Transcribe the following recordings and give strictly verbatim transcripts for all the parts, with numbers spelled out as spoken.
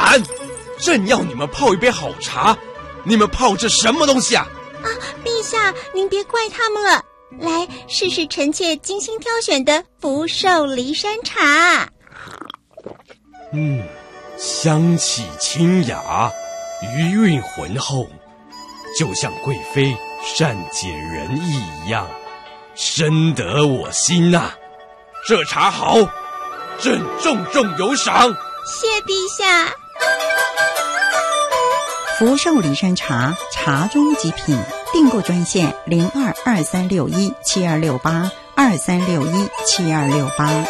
敢！朕要你们泡一杯好茶，你们泡这什么东西啊？ 啊，陛下，您别怪他们了。来，试试臣妾精心挑选的福寿梨山茶。 嗯，香气清雅，余韵浑厚，就像贵妃善解人意一样，深得我心呐、啊。这茶好，朕重重有赏。 谢陛下。 福寿梨山茶，茶中极品。订购专线零二二三六一七二六八二三六一七二六八。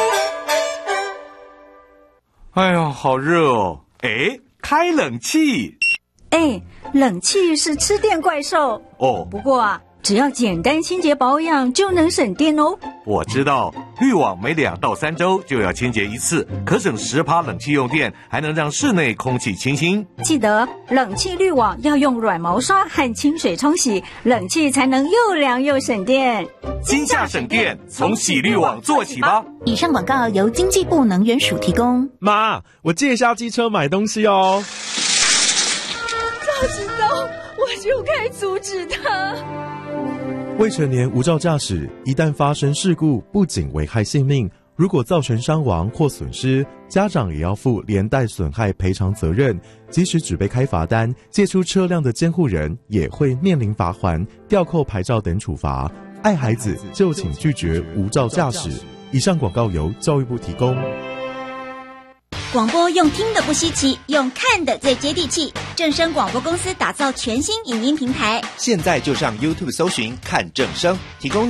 哎呀，好热哦！哎，开冷气。 哎，冷气是吃电怪兽哦。 不过啊，只要简单清洁保养就能省电哦。 我知道，滤网每两到三周就要清洁一次，可省十趴冷气用电，还能让室内空气清新。 记得冷气滤网要用软毛刷和清水冲洗，冷气才能又凉又省电。 今夏省电，从洗滤网做起吧。 以上广告由经济部能源署提供。 妈，我借一下机车买东西哦。 早知道我就该阻止他。 未成年无照驾驶，一旦发生事故，不仅危害性命，如果造成伤亡或损失，家长也要负连带损害赔偿责任。即使只被开罚单，借出车辆的监护人也会面临罚锾、吊扣牌照等处罚。爱孩子就请拒绝无照驾驶。以上广告由教育部提供。 广播用听的不稀奇，用看的最接地气。正声广播公司打造全新影音平台， 现在就上 YouTube 搜寻看正声，提供